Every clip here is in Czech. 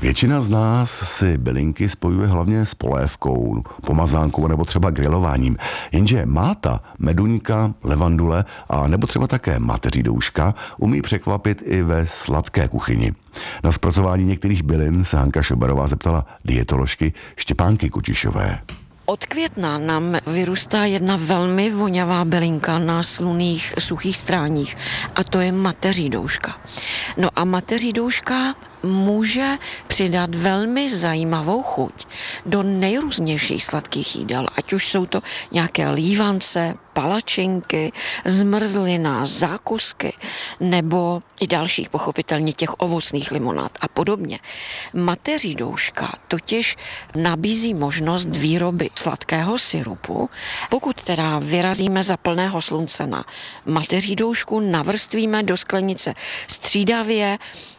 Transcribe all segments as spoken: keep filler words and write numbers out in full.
Většina z nás si bylinky spojuje hlavně s polévkou, pomazánkou nebo třeba grilováním. Jenže máta, meduňka, levandule a nebo třeba také mateří douška umí překvapit i ve sladké kuchyni. Na zpracování některých bylin se Hanka Šoberová zeptala dietoložky Štěpánky Kočišové. Od května nám vyrůstá jedna velmi vonavá bylinka na slunných suchých stráních a to je mateří douška. No a mateří douška může přidat velmi zajímavou chuť do nejrůznějších sladkých jídel, ať už jsou to nějaké lívance, palačinky, zmrzlina, zákusky nebo i dalších pochopitelně těch ovocných limonád a podobně. Mateří douška totiž nabízí možnost výroby sladkého syrupu. Pokud teda vyrazíme za plného slunce na mateří doušku, navrstvíme do sklenice střídavě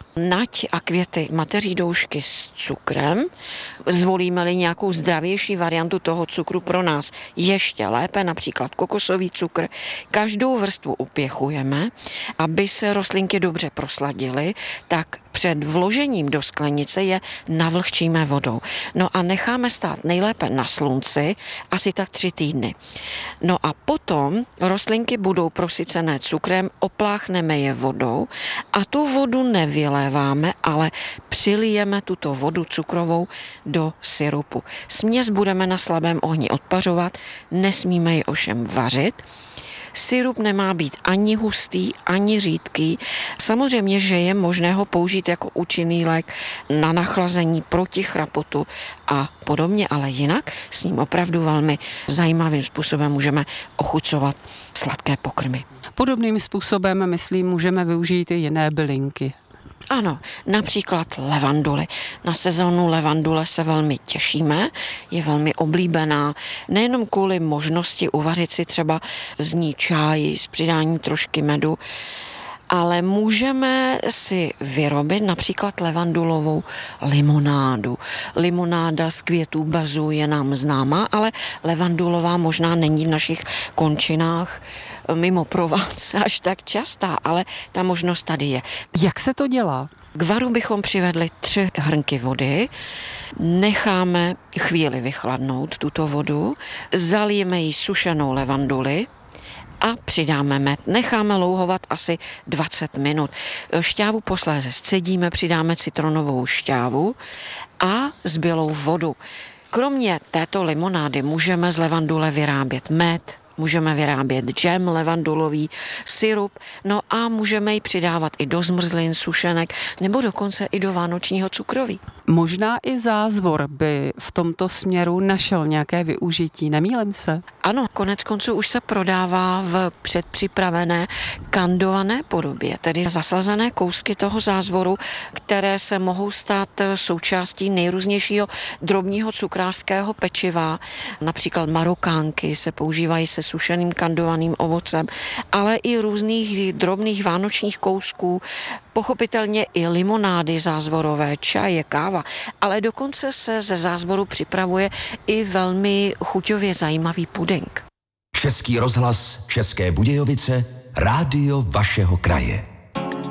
nať a květy mateří doušky s cukrem. Zvolíme-li nějakou zdravější variantu toho cukru, pro nás ještě lépe, například kokosový cukr. Každou vrstvu upěchujeme, aby se rostlinky dobře prosladily, tak před vložením do sklenice je navlhčíme vodou. No a necháme stát nejlépe na slunci asi tak tři týdny. No a potom rostlinky budou prosycené cukrem, opláchneme je vodou a tu vodu nevyléváme, ale přilijeme tuto vodu cukrovou do syrupu. Směs budeme na slabém ohni odpařovat, nesmíme ji ovšem vařit. Syrup nemá být ani hustý, ani řídký. Samozřejmě, že je možné ho použít jako účinný lék na nachlazení proti chrapotu a podobně, ale jinak s ním opravdu velmi zajímavým způsobem můžeme ochucovat sladké pokrmy. Podobným způsobem, myslím, můžeme využít i jiné bylinky. Ano, například levanduly. Na sezónu levandule se velmi těšíme, je velmi oblíbená, nejenom kvůli možnosti uvařit si třeba z ní čaj s přidáním trošky medu, ale můžeme si vyrobit například levandulovou limonádu. Limonáda z květů bazu je nám známá, ale levandulová možná není v našich končinách mimo Provence až tak častá, ale ta možnost tady je. Jak se to dělá? K varu bychom přivedli tři hrnky vody, necháme chvíli vychladnout tuto vodu, zalijeme ji sušenou levanduli a přidáme med. Necháme louhovat asi dvacet minut. Šťávu posléze scedíme, přidáme citronovou šťávu a zbylou vodu. Kromě této limonády můžeme z levandule vyrábět med, můžeme vyrábět džem levandulový, syrup, no a můžeme ji přidávat i do zmrzlin, sušenek, nebo dokonce i do vánočního cukroví. Možná i zázvor by v tomto směru našel nějaké využití, nemýlím se? Ano, konec konců už se prodává v předpřipravené kandované podobě, tedy zaslazené kousky toho zázvoru, které se mohou stát součástí nejrůznějšího drobního cukrářského pečiva. Například marokánky se používají se sušeným kandovaným ovocem, ale i různých drobných vánočních kousků, pochopitelně i limonády zázvorové, čaje, káva, ale dokonce se ze zázvoru připravuje i velmi chuťově zajímavý puding. Český rozhlas, České Budějovice, rádio vašeho kraje.